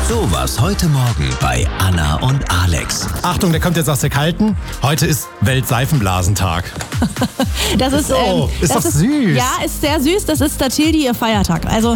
So war's heute Morgen bei Anna und Alex. Achtung, der kommt jetzt aus der Kalten. Heute ist Weltseifenblasentag. Das ist doch süß. Ja, ist sehr süß. Das ist tatsächlich ihr Feiertag. Also